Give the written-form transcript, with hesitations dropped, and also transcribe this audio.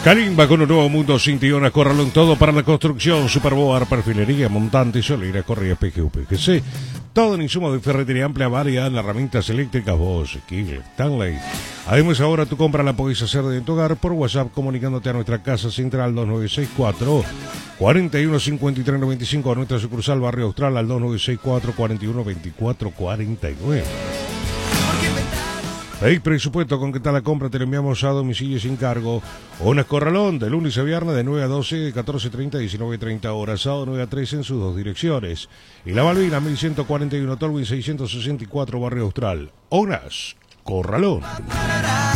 Calimba con un nuevo mundo sin tionas, Corralón, todo para la construcción, Superboard, perfilería, montante, solera, correa, PGU, PGC, todo en insumos de ferretería amplia, variedad en herramientas eléctricas, Bosch, Kiel, Stanley. Además, ahora tu compra la podéis hacer de tu hogar por WhatsApp comunicándote a nuestra casa central 2964 415395, a nuestra sucursal Barrio Austral al 2964 412449. Pedís presupuesto, con que tal la compra te lo enviamos a domicilio sin cargo. Una Corralón de lunes a viernes de 9 a 12, de 14:30 a 19:30 horas, sábado 9 a 13 en sus dos direcciones. Y La Malvina 1141 Tolwyn 664 Barrio Austral. Unas Corralón.